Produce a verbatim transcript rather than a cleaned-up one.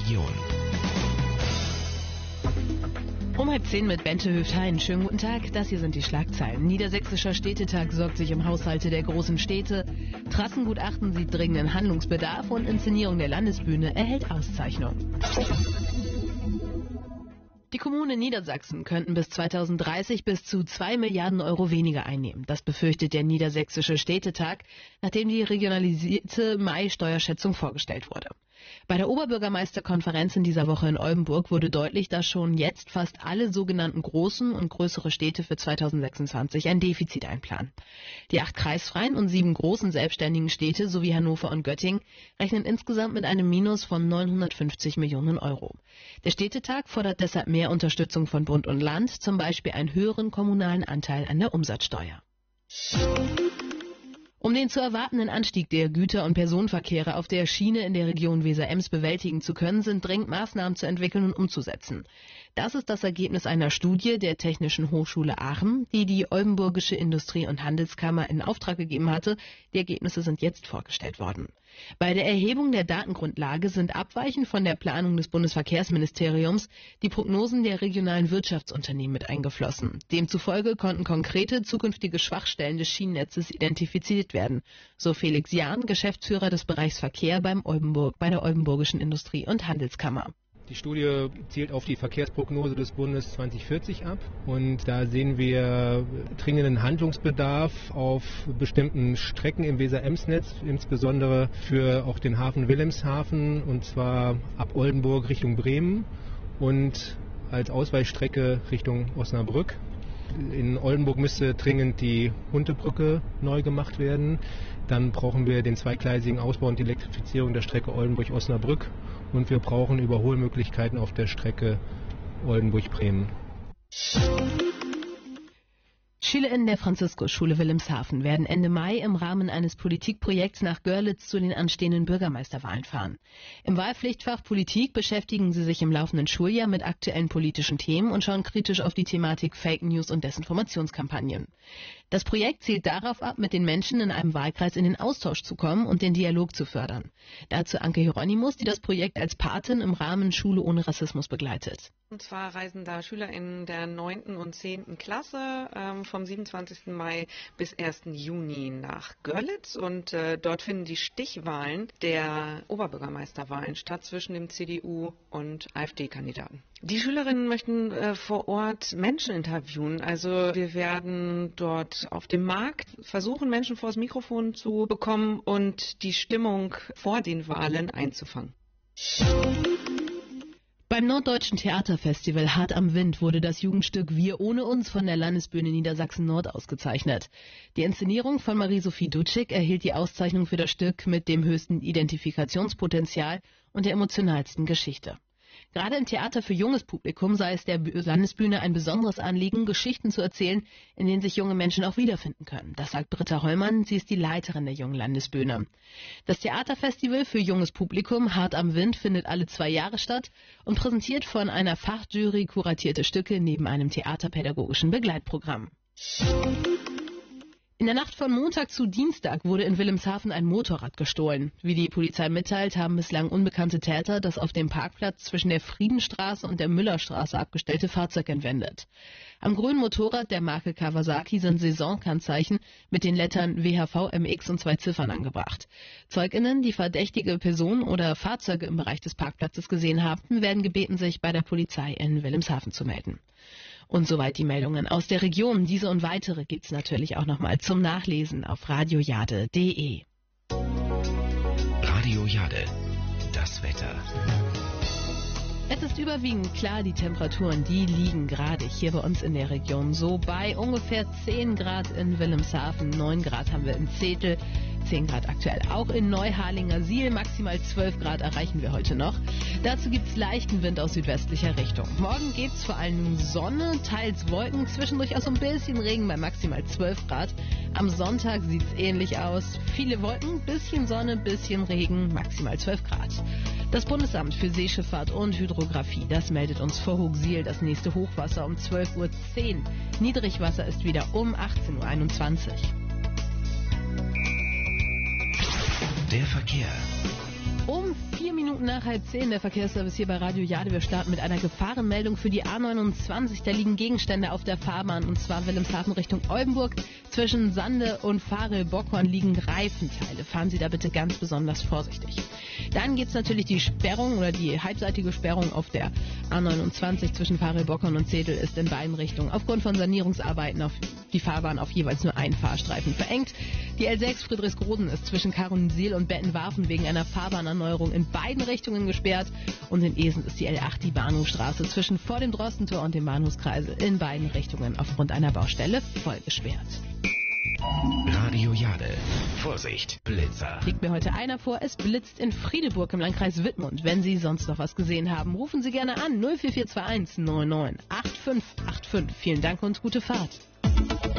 Region. Um halb zehn mit Bente Hüft-Hein. Schönen guten Tag, das hier sind die Schlagzeilen. Niedersächsischer Städtetag sorgt sich um Haushalte der großen Städte. Trassengutachten sieht dringenden Handlungsbedarf und Inszenierung der Landesbühne erhält Auszeichnung. Die Kommunen Niedersachsen könnten bis zweitausenddreißig bis zu zwei Milliarden Euro weniger einnehmen. Das befürchtet der Niedersächsische Städtetag, nachdem die regionalisierte Mai-Steuerschätzung vorgestellt wurde. Bei der Oberbürgermeisterkonferenz in dieser Woche in Oldenburg wurde deutlich, dass schon jetzt fast alle sogenannten großen und größere Städte für zweitausendsechsundzwanzig ein Defizit einplanen. Die acht kreisfreien und sieben großen selbstständigen Städte sowie Hannover und Göttingen rechnen insgesamt mit einem Minus von neunhundertfünfzig Millionen Euro. Der Städtetag fordert deshalb mehr Unterstützung von Bund und Land, zum Beispiel einen höheren kommunalen Anteil an der Umsatzsteuer. Um den zu erwartenden Anstieg der Güter- und Personenverkehre auf der Schiene in der Region Weser-Ems bewältigen zu können, sind dringend Maßnahmen zu entwickeln und umzusetzen. Das ist das Ergebnis einer Studie der Technischen Hochschule Aachen, die die Oldenburgische Industrie- und Handelskammer in Auftrag gegeben hatte. Die Ergebnisse sind jetzt vorgestellt worden. Bei der Erhebung der Datengrundlage sind abweichend von der Planung des Bundesverkehrsministeriums die Prognosen der regionalen Wirtschaftsunternehmen mit eingeflossen. Demzufolge konnten konkrete zukünftige Schwachstellen des Schienennetzes identifiziert werden, so Felix Jahn, Geschäftsführer des Bereichs Verkehr beim Oldenburg, bei der Oldenburgischen Industrie- und Handelskammer. Die Studie zielt auf die Verkehrsprognose des Bundes zweitausendvierzig ab und da sehen wir dringenden Handlungsbedarf auf bestimmten Strecken im Weser-Ems-Netz, insbesondere für auch den Hafen Wilhelmshaven, und zwar ab Oldenburg Richtung Bremen und als Ausweichstrecke Richtung Osnabrück. In Oldenburg müsste dringend die Huntebrücke neu gemacht werden. Dann brauchen wir den zweigleisigen Ausbau und die Elektrifizierung der Strecke Oldenburg-Osnabrück. Und wir brauchen Überholmöglichkeiten auf der Strecke Oldenburg-Bremen. SchülerInnen der Franziskusschule Wilhelmshaven werden Ende Mai im Rahmen eines Politikprojekts nach Görlitz zu den anstehenden Bürgermeisterwahlen fahren. Im Wahlpflichtfach Politik beschäftigen sie sich im laufenden Schuljahr mit aktuellen politischen Themen und schauen kritisch auf die Thematik Fake News und Desinformationskampagnen. Das Projekt zielt darauf ab, mit den Menschen in einem Wahlkreis in den Austausch zu kommen und den Dialog zu fördern. Dazu Anke Hieronymus, die das Projekt als Patin im Rahmen Schule ohne Rassismus begleitet. Und zwar reisen da SchülerInnen der neunten und zehnten Klasse ähm, vom siebenundzwanzigsten Mai bis ersten Juni nach Görlitz und äh, dort finden die Stichwahlen der Oberbürgermeisterwahlen statt zwischen dem C D U- und AfD-Kandidaten. Die Schülerinnen möchten äh, vor Ort Menschen interviewen. Also wir werden dort auf dem Markt versuchen, Menschen vor das Mikrofon zu bekommen und die Stimmung vor den Wahlen einzufangen. Beim Norddeutschen Theaterfestival Hart am Wind wurde das Jugendstück Wir ohne uns von der Landesbühne Niedersachsen-Nord ausgezeichnet. Die Inszenierung von Marie-Sophie Dutschig erhielt die Auszeichnung für das Stück mit dem höchsten Identifikationspotenzial und der emotionalsten Geschichte. Gerade im Theater für junges Publikum sei es der Landesbühne ein besonderes Anliegen, Geschichten zu erzählen, in denen sich junge Menschen auch wiederfinden können. Das sagt Britta Hollmann, sie ist die Leiterin der Jungen Landesbühne. Das Theaterfestival für junges Publikum Hart am Wind findet alle zwei Jahre statt und präsentiert von einer Fachjury kuratierte Stücke neben einem theaterpädagogischen Begleitprogramm. In der Nacht von Montag zu Dienstag wurde in Wilhelmshaven ein Motorrad gestohlen. Wie die Polizei mitteilt, haben bislang unbekannte Täter das auf dem Parkplatz zwischen der Friedenstraße und der Müllerstraße abgestellte Fahrzeug entwendet. Am grünen Motorrad der Marke Kawasaki sind Saisonkennzeichen mit den Lettern W H V M X und zwei Ziffern angebracht. ZeugInnen, die verdächtige Personen oder Fahrzeuge im Bereich des Parkplatzes gesehen haben, werden gebeten, sich bei der Polizei in Wilhelmshaven zu melden. Und soweit die Meldungen aus der Region. Diese und weitere gibt's natürlich auch nochmal zum Nachlesen auf radiojade punkt de. Radio Jade, das Wetter. Es ist überwiegend klar, die Temperaturen, die liegen gerade hier bei uns in der Region so bei ungefähr zehn Grad in Wilhelmshaven, neun Grad haben wir in Zetel, zehn Grad aktuell auch in Neuharlingersiel, maximal zwölf Grad erreichen wir heute noch. Dazu gibt es leichten Wind aus südwestlicher Richtung. Morgen gibt es vor allem Sonne, teils Wolken, zwischendurch auch so ein bisschen Regen bei maximal zwölf Grad. Am Sonntag sieht es ähnlich aus. Viele Wolken, bisschen Sonne, bisschen Regen, maximal zwölf Grad. Das Bundesamt für Seeschifffahrt und Hydrographie, das meldet uns vor Hooghsiel das nächste Hochwasser um zwölf Uhr zehn. Niedrigwasser ist wieder um achtzehn Uhr einundzwanzig. Der Verkehr. Um vier Minuten Minuten nach halb zehn, der Verkehrsservice hier bei Radio Jade. Wir starten mit einer Gefahrenmeldung für die A neunundzwanzig. Da liegen Gegenstände auf der Fahrbahn, und zwar Wilhelmshaven Richtung Oldenburg. Zwischen Sande und Farel-Bockhorn liegen Reifenteile. Fahren Sie da bitte ganz besonders vorsichtig. Dann gibt es natürlich die Sperrung oder die halbseitige Sperrung auf der A neunundzwanzig zwischen Farel-Bockhorn und Zetel ist in beiden Richtungen aufgrund von Sanierungsarbeiten auf die Fahrbahn auf jeweils nur einen Fahrstreifen verengt. Die L sechs Friedrichsroden ist zwischen Karunsil und Bettenwarfen wegen einer Fahrbahnerneuerung in beiden Richtungen gesperrt. Und in Esens ist die L acht, die Bahnhofstraße, zwischen vor dem Drostentor und dem Bahnhofskreisel in beiden Richtungen aufgrund einer Baustelle voll gesperrt. Radio Jade. Vorsicht, Blitzer. Liegt mir heute einer vor, es blitzt in Friedeburg im Landkreis Wittmund. Wenn Sie sonst noch was gesehen haben, rufen Sie gerne an null vier vier zwei eins neun neun acht fünf acht fünf. Vielen Dank und gute Fahrt.